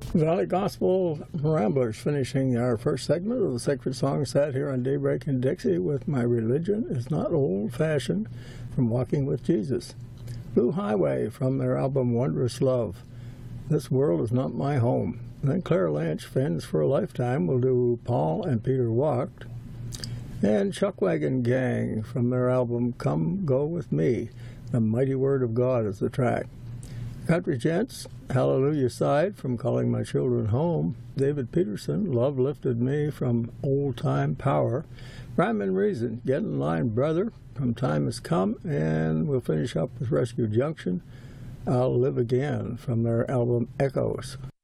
Valley Gospel Ramblers, finishing our first segment of the Sacred Song set here on Daybreak in Dixie with My Religion is Not Old-Fashioned from Walking with Jesus. Blue Highway from their album Wondrous Love. This World Is Not My Home. And then Claire Lynch, Friends for a Lifetime, will do Paul and Peter Walked. And Chuckwagon Gang from their album Come Go With Me. The Mighty Word of God is the track. Country Gents, Hallelujah Side from Calling My Children Home. David Peterson, Love Lifted Me from Old Time Power. Rhyme and Reason, Get in Line Brother from Time Has Come. And we'll finish up with Rescue Junction, I'll Live Again from their album Echoes.